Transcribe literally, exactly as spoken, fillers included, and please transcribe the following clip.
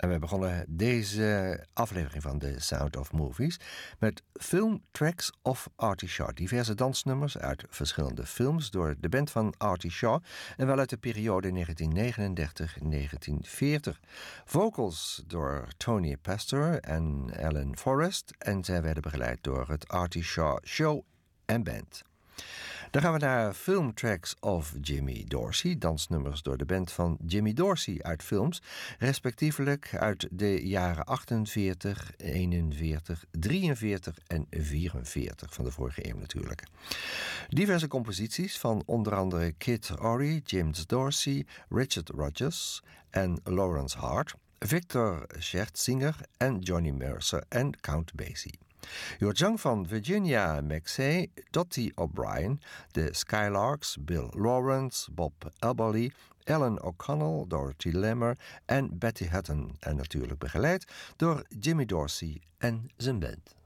En we begonnen deze aflevering van The Sound of Movies met Film Tracks of Artie Shaw. Diverse dansnummers uit verschillende films door de band van Artie Shaw en wel uit de periode negentien negenendertig tot negentien veertig. Vocals door Tony Pastor en Alan Forrest en zij werden begeleid door het Artie Shaw Show en Band. Dan gaan we naar Film Tracks of Jimmy Dorsey, dansnummers door de band van Jimmy Dorsey uit films, respectievelijk uit de jaren achtenveertig, eenenveertig, drieënveertig en vierenveertig van de vorige eeuw natuurlijk. Diverse composities van onder andere Kid Ory, James Dorsey, Richard Rodgers en Lawrence Hart, Victor Schertzinger en Johnny Mercer en Count Basie. Je hoort zang van Virginia McSey, Dottie O'Brien, de Skylarks, Bill Lawrence, Bob Elberly, Ellen O'Connell, Dorothy Lamour en Betty Hutton. En natuurlijk begeleid door Jimmy Dorsey en zijn band.